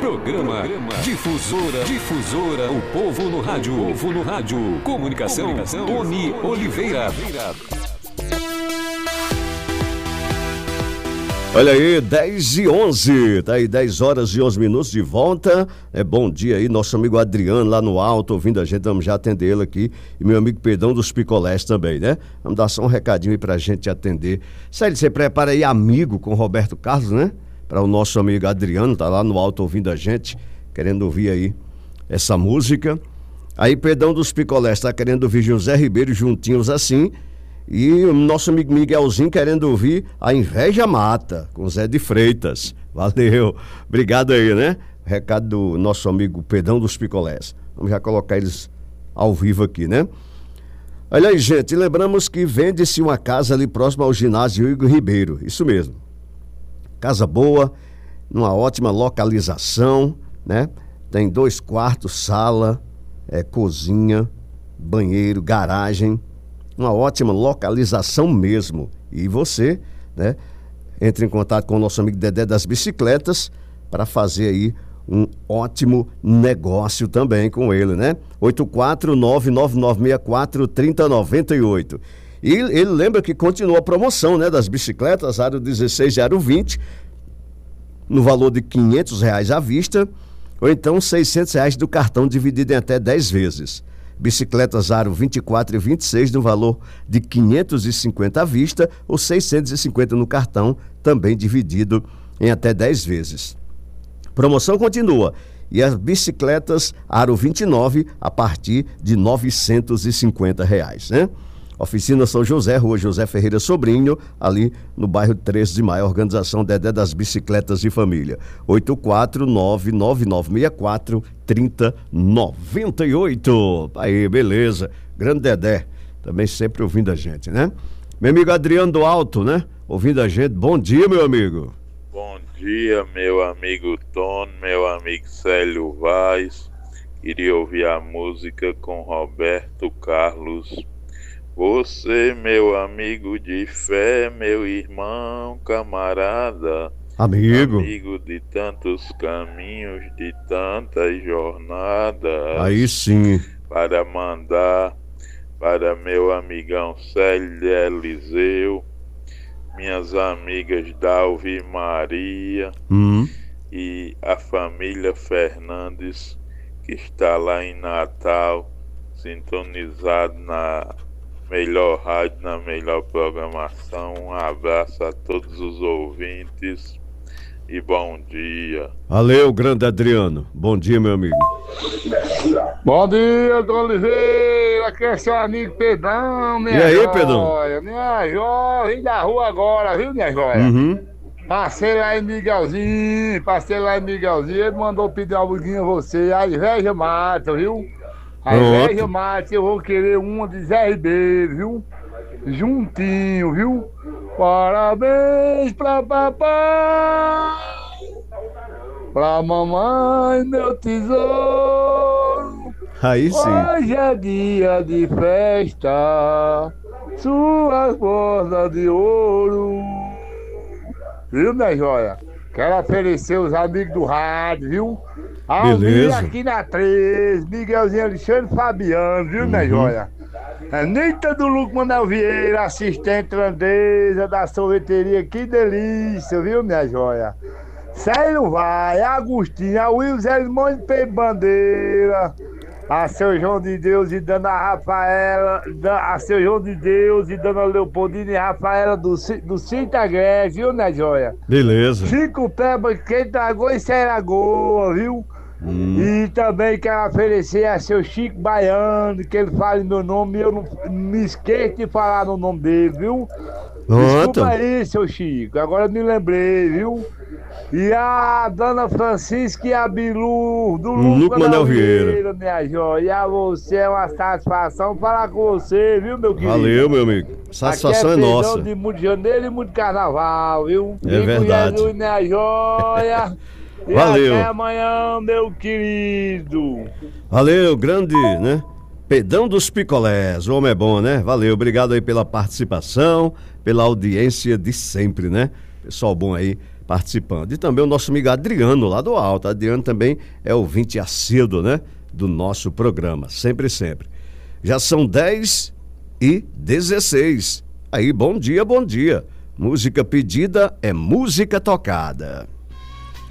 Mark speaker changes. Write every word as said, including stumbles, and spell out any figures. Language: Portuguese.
Speaker 1: Programa, Programa Difusora, Difusora, o povo no rádio, o povo no rádio. Comunicação, Comunicação Tony Oliveira.
Speaker 2: Olha aí, dez e onze, tá aí dez horas e onze minutos de volta. É bom dia aí, nosso amigo Adriano lá no alto, ouvindo a gente, vamos já atender ele aqui. E meu amigo Pedrão dos Picolés também, né? Vamos dar só um recadinho aí pra gente atender. Sério, você prepara aí amigo com Roberto Carlos, né? Para o nosso amigo Adriano, tá lá no alto ouvindo a gente, querendo ouvir aí essa música. Aí Pedrão dos Picolés tá querendo ouvir José Ribeiro juntinhos assim. E o nosso amigo Miguelzinho querendo ouvir A Inveja Mata, com Zé de Freitas. Valeu, obrigado aí, né? Recado do nosso amigo Pedrão dos Picolés. Vamos já colocar eles ao vivo aqui, né? Olha aí, gente, lembramos que vende-se uma casa ali próximo ao ginásio Igor Ribeiro, isso mesmo. Casa boa, numa ótima localização, né? Tem dois quartos, sala, é, cozinha, banheiro, garagem. Uma ótima localização mesmo. E você, né, entre em contato com o nosso amigo Dedé das Bicicletas para fazer aí um ótimo negócio também com ele, né? oito quatro nove nove nove seis quatro três zero nove oito. E ele lembra que continua a promoção, né, das bicicletas, aro dezesseis e aro vinte, no valor de quinhentos reais à vista, ou então seiscentos reais do cartão dividido em até dez vezes. Bicicletas aro vinte e quatro e vinte e seis no valor de quinhentos e cinquenta à vista ou seiscentos e cinquenta no cartão, também dividido em até dez vezes. Promoção continua e as bicicletas aro vinte e nove a partir de novecentos e cinquenta reais, né? Oficina São José, Rua José Ferreira Sobrinho, ali no bairro treze de maio, organização Dedé das Bicicletas de Família. oito quatro nove nove nove seis quatro três zero nove oito. Aí, beleza. Grande Dedé, também sempre ouvindo a gente, né? Meu amigo Adriano do Alto, né? Ouvindo a gente. Bom dia, meu amigo.
Speaker 3: Bom dia, meu amigo Tony, meu amigo Célio Vaz. Queria ouvir a música com Roberto Carlos. Você, meu amigo de fé, meu irmão, camarada,
Speaker 2: amigo,
Speaker 3: amigo de tantos caminhos, de tantas jornadas.
Speaker 2: Aí sim.
Speaker 3: Para mandar para meu amigão Célio Eliseu, minhas amigas Dalvi Maria
Speaker 2: hum.
Speaker 3: e a família Fernandes, que está lá em Natal, sintonizado na melhor rádio, na melhor programação. Um abraço a todos os ouvintes e bom dia.
Speaker 2: Valeu, grande Adriano. Bom dia, meu amigo.
Speaker 4: Bom dia, Dom Oliveira. Aqui é seu amigo Pedrão, minha
Speaker 2: E aí,
Speaker 4: joia.
Speaker 2: Pedrão?
Speaker 4: Minha joia, vim da rua agora, viu, minha joia?
Speaker 2: Uhum.
Speaker 4: Passei lá em Miguelzinho, passei lá em Miguelzinho, ele mandou pedir uma musiquinha a você, a inveja mata, viu? A inveja mata, eu vou querer uma de Zé Ribeiro, viu? Juntinho, viu? Parabéns pra papai, pra mamãe, meu tesouro.
Speaker 2: Aí sim.
Speaker 4: Hoje é dia de festa, suas bodas de ouro. Viu, minha joia? Quero oferecer os amigos do rádio, viu?
Speaker 2: Beleza.
Speaker 4: Aqui na três, Miguelzinho Alexandre Fabiano, viu, uhum. minha joia? Anitta do Luco Manuel Vieira, assistente holandesa da sorveteria, que delícia, viu, minha joia? Célio Vai, Agostinho, a Wilson Monte P. Bandeira, a seu João de Deus e Dona Rafaela, a seu João de Deus e Dona Leopoldina e Rafaela do, do Cinta Greve, viu, minha joia?
Speaker 2: Beleza.
Speaker 4: Chico Peba, quem tragou e Seragoa, viu? Hum. E também quero oferecer a seu Chico Baiano, que ele fale meu nome e eu não me esqueço de falar no nome dele, viu? Desculpa aí, seu Chico, agora eu me lembrei, viu? E a Dona Francisca e a Bilu do Luco Manuel Vieira, minha joia. E a você é uma satisfação falar com você, viu, meu querido?
Speaker 2: Valeu, meu amigo. Satisfação
Speaker 4: aqui
Speaker 2: é,
Speaker 4: é
Speaker 2: nossa.
Speaker 4: De muito janeiro e muito carnaval, viu?
Speaker 2: É verdade.
Speaker 4: Jesus, minha joia. E
Speaker 2: valeu.
Speaker 4: Até amanhã, meu querido.
Speaker 2: Valeu, grande, né? Pedrão dos Picolés, o homem é bom, né? Valeu, obrigado aí pela participação, pela audiência de sempre, né? Pessoal bom aí, participando. E também o nosso amigo Adriano, lá do Alto. Adriano também é ouvinte assíduo, né? Do nosso programa, sempre, sempre. Já são dez e dezesseis. Aí, bom dia, bom dia. Música pedida é música tocada.